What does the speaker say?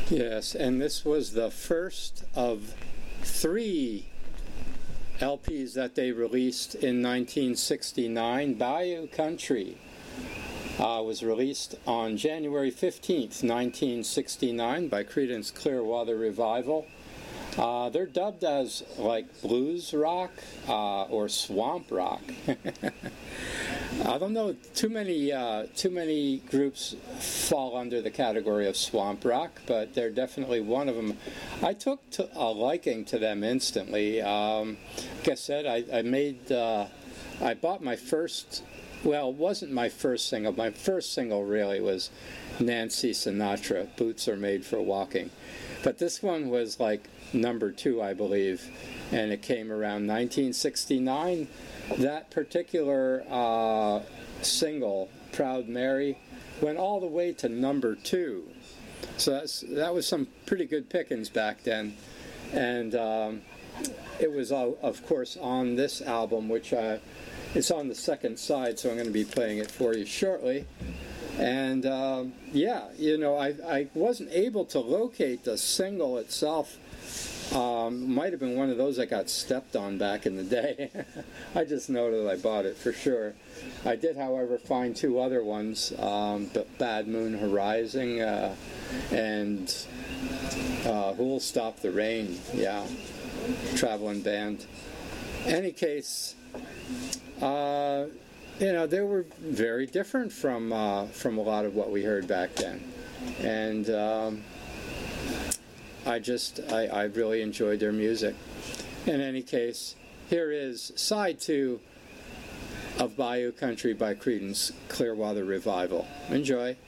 Yes, and this was the first of 3 LPs that they released in 1969. Bayou Country was released on January 15th, 1969 by Creedence Clearwater Revival. They're dubbed as like blues rock or swamp rock. I don't know, too many groups fall under the category of swamp rock, but they're definitely one of them. I took a liking to them instantly. Like I said, I bought my first, well, it wasn't my first single. My first single really was Nancy Sinatra, Boots Are Made for Walking. But this one was like number 2, I believe, and it came around 1969. That particular single, Proud Mary, went all the way to number 2. So that was some pretty good pickings back then. And it was, of course, on this album, which it's on the second side, so I'm going to be playing it for you shortly. And yeah, you know, I wasn't able to locate the single itself. Might have been one of those that got stepped on back in the day. I just know that I bought it for sure. I did, however, find 2 other ones, Bad Moon Horizon and Who'll Stop the Rain, yeah, Traveling Band. Any case, you know, they were very different from a lot of what we heard back then. And I really enjoyed their music. In any case, here is side 2 of Bayou Country by Creedence Clearwater Revival. Enjoy.